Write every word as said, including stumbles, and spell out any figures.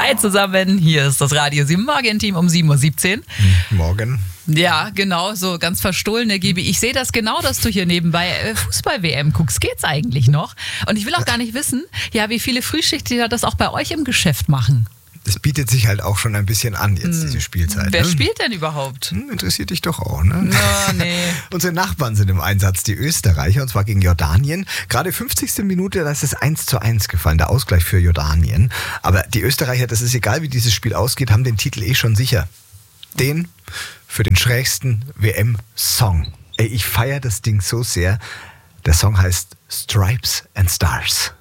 Hi zusammen, hier ist das Radio sieben Morgen-Team um sieben Uhr siebzehn. Morgen. Ja, genau, so ganz verstohlen, der Gibi. Ich sehe das genau, dass du hier nebenbei Fußball-W M guckst. Geht's eigentlich noch? Und ich will auch gar nicht wissen, ja, wie viele Frühschichtiger das auch bei euch im Geschäft machen. Das bietet sich halt auch schon ein bisschen an, jetzt diese Spielzeit. Wer ne? spielt denn überhaupt? Hm, interessiert dich doch auch, ne? No, nee. Unsere Nachbarn sind im Einsatz, die Österreicher, und zwar gegen Jordanien. Gerade fünfzigste Minute, da ist es eins zu eins gefallen, der Ausgleich für Jordanien. Aber die Österreicher, das ist egal, wie dieses Spiel ausgeht, haben den Titel eh schon sicher. Den für den schrägsten W M-Song. Ey, ich feiere das Ding so sehr. Der Song heißt Stripes and Stars.